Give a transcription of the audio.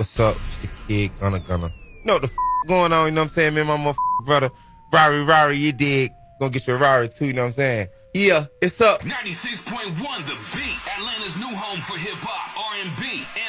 What's up? It's the kid, Gunna. You know what the going on, you know what I'm saying, man? My motherfucking brother, Rari, you dig? Gonna get your Rari too, you know what I'm saying? Yeah, it's up. 96.1 The Beat, Atlanta's new home for hip-hop, R&B, and